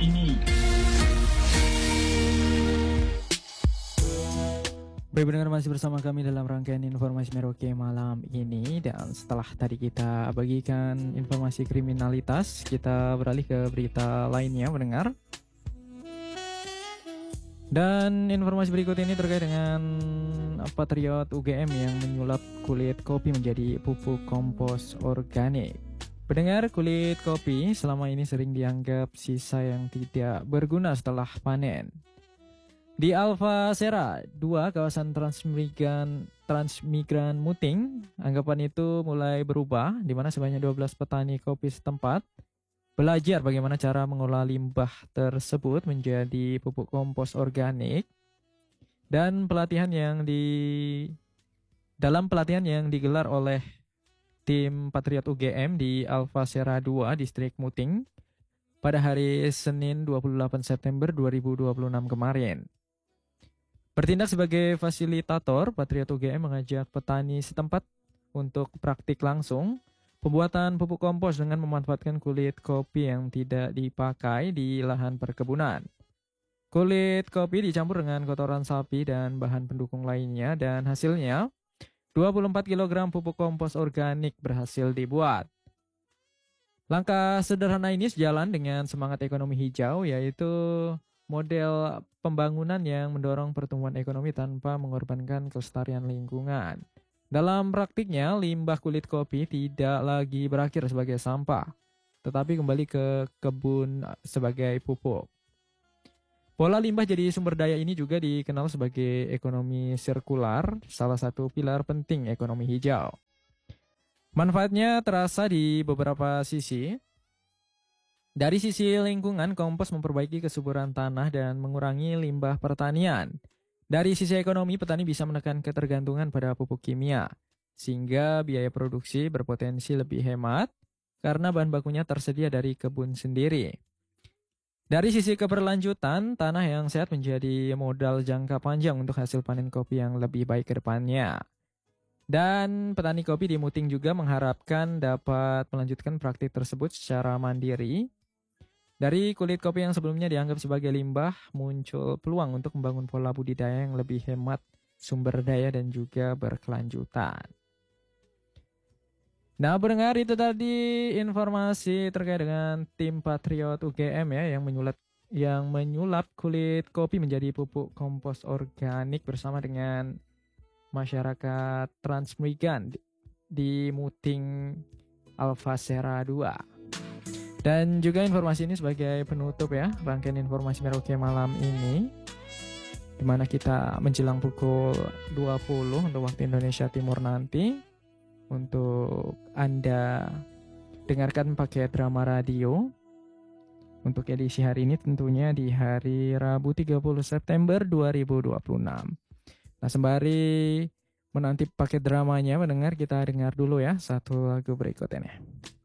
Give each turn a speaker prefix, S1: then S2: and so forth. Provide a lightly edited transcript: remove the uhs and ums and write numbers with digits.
S1: ini.
S2: Baik, pendengar, masih bersama kami dalam rangkaian informasi Merauke malam ini. Dan setelah tadi kita bagikan informasi kriminalitas, kita beralih ke berita lainnya, pendengar. Dan informasi berikut ini terkait dengan Patriot UGM yang menyulap kulit kopi menjadi pupuk kompos organik. Pendengar, kulit kopi selama ini sering dianggap sisa yang tidak berguna setelah panen. Di Alfa Sera 2, kawasan Transmigran Muting, anggapan itu mulai berubah, di mana sebanyak 12 petani kopi setempat belajar bagaimana cara mengolah limbah tersebut menjadi pupuk kompos organik. Dan dalam pelatihan yang digelar oleh tim Patriot UGM di Alfa Sera 2, distrik Muting, pada hari Senin 28 September 2026 kemarin. Bertindak sebagai fasilitator, Patriot UGM mengajak petani setempat untuk praktik langsung pembuatan pupuk kompos dengan memanfaatkan kulit kopi yang tidak dipakai di lahan perkebunan. Kulit kopi dicampur dengan kotoran sapi dan bahan pendukung lainnya, dan hasilnya 24 kg pupuk kompos organik berhasil dibuat. Langkah sederhana ini sejalan dengan semangat ekonomi hijau, yaitu model pembangunan yang mendorong pertumbuhan ekonomi tanpa mengorbankan kelestarian lingkungan. Dalam praktiknya, limbah kulit kopi tidak lagi berakhir sebagai sampah, tetapi kembali ke kebun sebagai pupuk. Pola limbah jadi sumber daya ini juga dikenal sebagai ekonomi sirkular, salah satu pilar penting ekonomi hijau. Manfaatnya terasa di beberapa sisi. Dari sisi lingkungan, kompos memperbaiki kesuburan tanah dan mengurangi limbah pertanian. Dari sisi ekonomi, petani bisa menekan ketergantungan pada pupuk kimia, sehingga biaya produksi berpotensi lebih hemat karena bahan bakunya tersedia dari kebun sendiri. Dari sisi keberlanjutan, tanah yang sehat menjadi modal jangka panjang untuk hasil panen kopi yang lebih baik ke depannya. Dan petani kopi di Muting juga mengharapkan dapat melanjutkan praktik tersebut secara mandiri. Dari kulit kopi yang sebelumnya dianggap sebagai limbah, muncul peluang untuk membangun pola budidaya yang lebih hemat sumber daya dan juga berkelanjutan. Nah, pendengar, itu tadi informasi terkait dengan tim Patriot UGM ya, yang menyulap kulit kopi menjadi pupuk kompos organik bersama dengan masyarakat Transmigran di Muting Alfa Sera 2. Dan juga informasi ini sebagai penutup ya rangkaian informasi Merauke malam ini, di mana kita menjelang pukul 20 untuk waktu Indonesia Timur nanti, untuk Anda dengarkan pakai drama radio. Untuk edisi hari ini tentunya di hari Rabu 30 September 2026. Nah, sembari menanti paket dramanya, mendengar, kita dengar dulu ya satu lagu berikut ini.